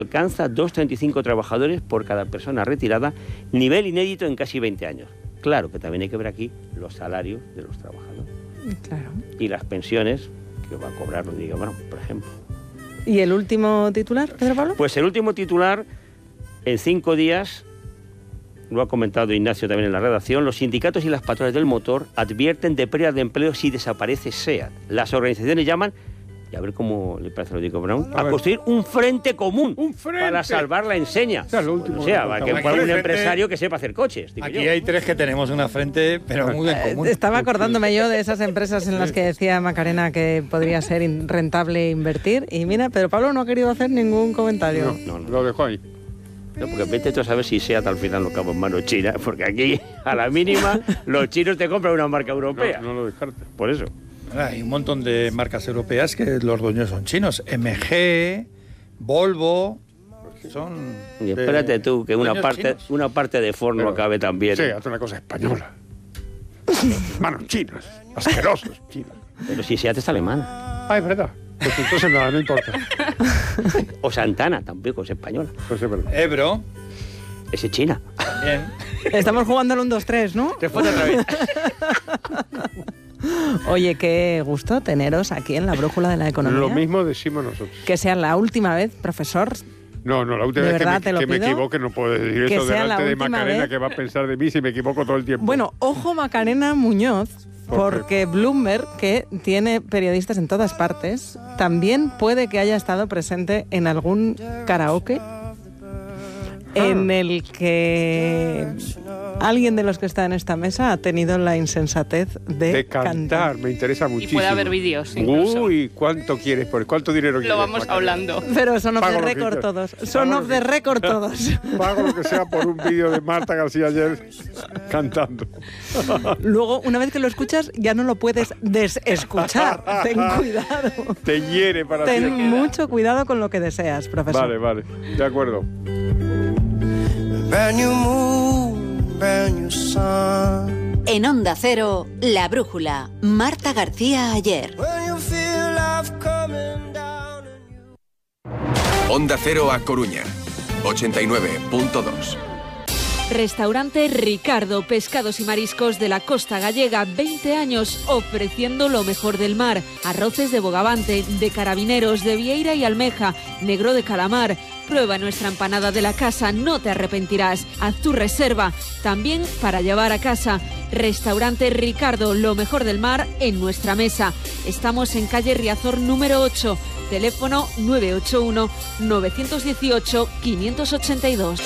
Alcanza 2,35 trabajadores por cada persona retirada, nivel inédito en casi 20 años. Claro que también hay que ver aquí los salarios de los trabajadores. Claro. Y las pensiones que va a cobrar Rodríguez Brown, por ejemplo. ¿Y el último titular, Pedro Pablo? Pues el último titular, en 5 días, lo ha comentado Ignacio también en la redacción, los sindicatos y las patronas del motor advierten de pérdida de empleo si desaparece SEAT. Las organizaciones llaman, y a ver cómo le parece a Rodríguez Brown, a construir un frente común para salvar la enseña. O sea, va a que un empresario que sepa hacer coches. Aquí hay 3 que tenemos una frente, pero muy en común. Estaba acordándome yo de esas empresas en las que decía Macarena que podría ser rentable invertir. Y mira, Pedro Pablo no ha querido hacer ningún comentario. No, lo dejó ahí. No, porque vete tú a saber si SEAT al final lo acaba en manos chinas, porque aquí, a la mínima, los chinos te compran una marca europea. No lo descartes. Por eso. Hay un montón de marcas europeas que los dueños son chinos. MG, Volvo, son... Y espérate tú, que una parte de Ford no acabe también. Sí, hace una cosa española. Manos chinas, asquerosos chinos. Pero si SEAT está alemana. Ah, es verdad. Pues entonces nada, no importa. O Santana, tampoco es española. Pues es verdad. Ebro. Ese es China. Bien. Estamos jugando al 1-2-3, ¿no? Te fue otra vez. Oye, qué gusto teneros aquí en la Brújula de la Economía. Lo mismo decimos nosotros. Que sea la última vez, profesor. No, la última vez que me equivoque, no puedo decir que eso delante de Macarena, vez. Que va a pensar de mí si me equivoco todo el tiempo. Bueno, ojo Macarena Muñoz, porque Bloomberg, que tiene periodistas en todas partes, también puede que haya estado presente en algún karaoke en el que alguien de los que está en esta mesa ha tenido la insensatez de cantar. Me interesa muchísimo. Y puede haber vídeos incluso. Uy, ¿cuánto quieres? ¿Cuánto dinero quieres? Lo vamos hablando. Pero son off the record todos. Son off the record todos. Pago lo que sea por un vídeo de Marta García ayer cantando. Luego, una vez que lo escuchas, ya no lo puedes desescuchar. Ten cuidado. Te hiere para Ten siempre. mucho cuidado con lo que deseas, profesor. Vale. De acuerdo. En Onda Cero, La Brújula, Marta García Ayer. Onda Cero a Coruña, 89.2. Restaurante Ricardo, pescados y mariscos de la costa gallega, 20 años ofreciendo lo mejor del mar. Arroces de bogavante, de carabineros, de vieira y almeja, negro de calamar. Prueba nuestra empanada de la casa, no te arrepentirás. Haz tu reserva, también para llevar a casa. Restaurante Ricardo, lo mejor del mar en nuestra mesa. Estamos en calle Riazor número 8, teléfono 981-918-582.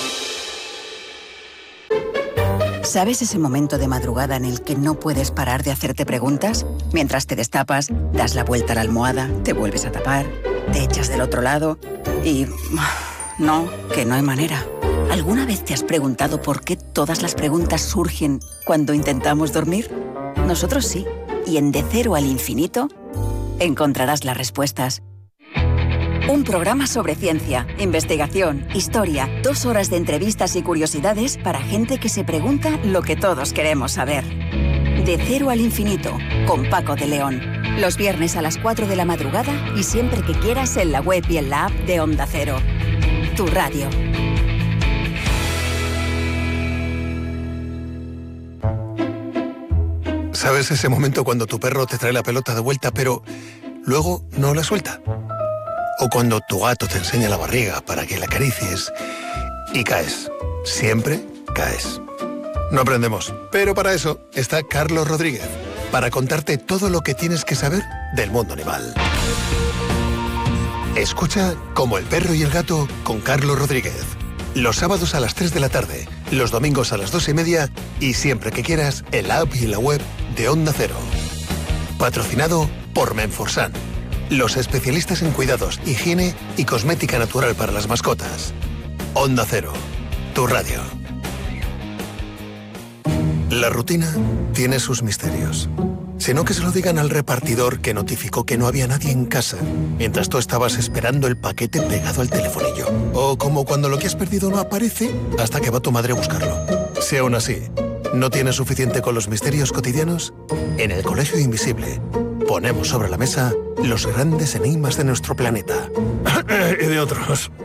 ¿Sabes ese momento de madrugada en el que no puedes parar de hacerte preguntas? Mientras te destapas, das la vuelta a la almohada, te vuelves a tapar, te echas del otro lado y... No, que no hay manera. ¿Alguna vez te has preguntado por qué todas las preguntas surgen cuando intentamos dormir? Nosotros sí. Y en De Cero al Infinito encontrarás las respuestas. Un programa sobre ciencia, investigación, historia, 2 horas de entrevistas y curiosidades para gente que se pregunta lo que todos queremos saber. De Cero al Infinito, con Paco de León. Los viernes a las 4 de la madrugada y siempre que quieras en la web y en la app de Onda Cero. Tu radio. ¿Sabes ese momento cuando tu perro te trae la pelota de vuelta, pero luego no la suelta? O cuando tu gato te enseña la barriga para que la acaricies y caes. Siempre caes. No aprendemos, pero para eso está Carlos Rodríguez, para contarte todo lo que tienes que saber del mundo animal. Escucha Como el perro y el gato con Carlos Rodríguez. Los sábados a las 3 de la tarde, los domingos a las 2:30 y siempre que quieras en la app y en la web de Onda Cero. Patrocinado por Menforsan, los especialistas en cuidados, higiene y cosmética natural para las mascotas. Onda Cero, tu radio. La rutina tiene sus misterios. Si no, que se lo digan al repartidor que notificó que no había nadie en casa mientras tú estabas esperando el paquete pegado al telefonillo. O como cuando lo que has perdido no aparece hasta que va tu madre a buscarlo. Si aún así no tienes suficiente con los misterios cotidianos, en el Colegio Invisible ponemos sobre la mesa los grandes enigmas de nuestro planeta y de otros.